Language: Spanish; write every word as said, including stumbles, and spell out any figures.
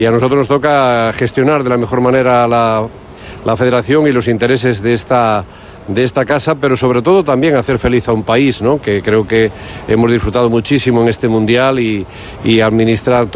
Y a nosotros nos toca gestionar de la mejor manera la, la federación y los intereses de esta, de esta casa, pero sobre todo también hacer feliz a un país, ¿no?, que creo que hemos disfrutado muchísimo en este Mundial y, y administrar